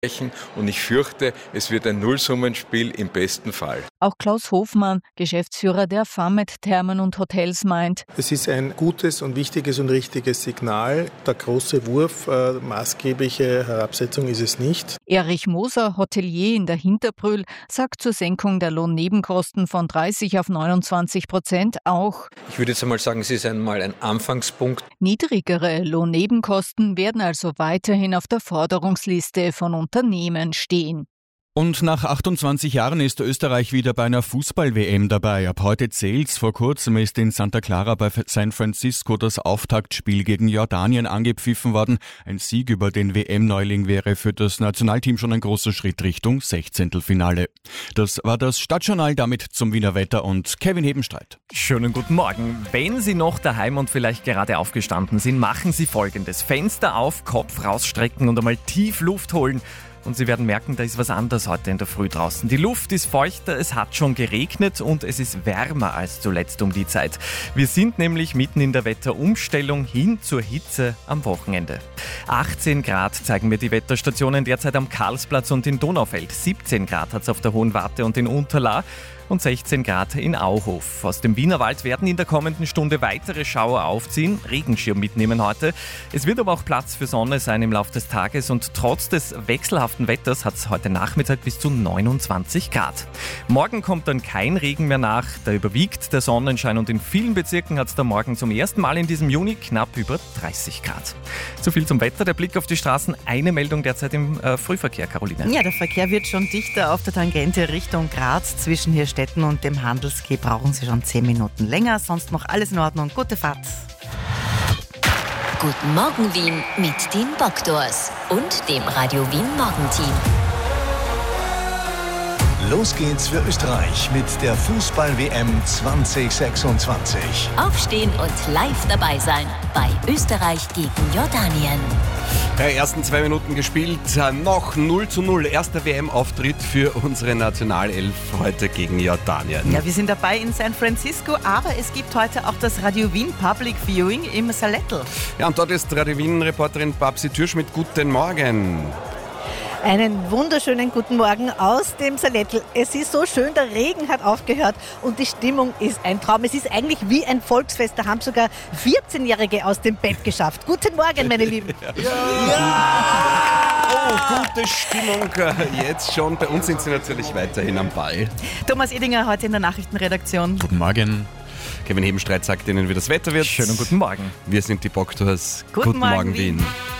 Und ich fürchte, es wird ein Nullsummenspiel im besten Fall. Auch Klaus Hofmann, Geschäftsführer der Famet Thermen und Hotels, meint: Es ist ein gutes und wichtiges und richtiges Signal. Der große Wurf, maßgebliche Herabsetzung ist es nicht. Erich Moser, Hotelier in der Hinterbrühl, sagt zur Senkung der Lohnnebenkosten von 30 auf 29% auch: Ich würde jetzt einmal sagen, es ist einmal ein Anfangspunkt. Niedrigere Lohnnebenkosten werden also weiterhin auf der Forderungsliste von Unternehmen stehen. Und nach 28 Jahren ist Österreich wieder bei einer Fußball-WM dabei. Ab heute zählt's. Vor kurzem ist in Santa Clara bei San Francisco das Auftaktspiel gegen Jordanien angepfiffen worden. Ein Sieg über den WM-Neuling wäre für das Nationalteam schon ein großer Schritt Richtung Sechzehntelfinale. Das war das Stadtjournal, damit zum Wiener Wetter und Kevin Hebenstreit. Schönen guten Morgen. Wenn Sie noch daheim und vielleicht gerade aufgestanden sind, machen Sie Folgendes: Fenster auf, Kopf rausstrecken und einmal tief Luft holen. Und Sie werden merken, da ist was anderes heute in der Früh draußen. Die Luft ist feuchter, es hat schon geregnet und es ist wärmer als zuletzt um die Zeit. Wir sind nämlich mitten in der Wetterumstellung hin zur Hitze am Wochenende. 18 Grad zeigen mir die Wetterstationen derzeit am Karlsplatz und in Donaufeld. 17 Grad hat es auf der Hohen Warte und in Unterlaa. Und 16 Grad in Auhof. Aus dem Wienerwald werden in der kommenden Stunde weitere Schauer aufziehen, Regenschirm mitnehmen heute. Es wird aber auch Platz für Sonne sein im Laufe des Tages und trotz des wechselhaften Wetters hat es heute Nachmittag bis zu 29 Grad. Morgen kommt dann kein Regen mehr nach, da überwiegt der Sonnenschein und in vielen Bezirken hat es da morgen zum ersten Mal in diesem Juni knapp über 30 Grad. So viel zum Wetter, der Blick auf die Straßen. Eine Meldung derzeit im Frühverkehr, Caroline. Ja, der Verkehr wird schon dichter auf der Tangente Richtung Graz. Zwischen Hirstetten und dem Handelsquai brauchen Sie schon 10 Minuten länger. Sonst noch alles in Ordnung. Gute Fahrt. Guten Morgen Wien mit den Bokdors und dem Radio Wien Morgenteam. Los geht's für Österreich mit der Fußball-WM 2026. Aufstehen und live dabei sein bei Österreich gegen Jordanien. Die ersten 2 Minuten gespielt, noch 0:0. Erster WM-Auftritt für unsere Nationalelf heute gegen Jordanien. Ja, wir sind dabei in San Francisco, aber es gibt heute auch das Radio Wien Public Viewing im Salettl. Ja, und dort ist Radio Wien-Reporterin Babsi Türschmidt. Guten Morgen. Einen wunderschönen guten Morgen aus dem Salettl. Es ist so schön, der Regen hat aufgehört und die Stimmung ist ein Traum. Es ist eigentlich wie ein Volksfest, da haben sogar 14-Jährige aus dem Bett geschafft. Guten Morgen, meine Lieben. Oh, gute Stimmung jetzt schon. Bei uns sind sie natürlich weiterhin am Ball. Thomas Edinger heute in der Nachrichtenredaktion. Guten Morgen. Kevin Hebenstreit sagt Ihnen, wie das Wetter wird. Schönen guten Morgen. Wir sind die Bokdors. Guten Morgen, Wien.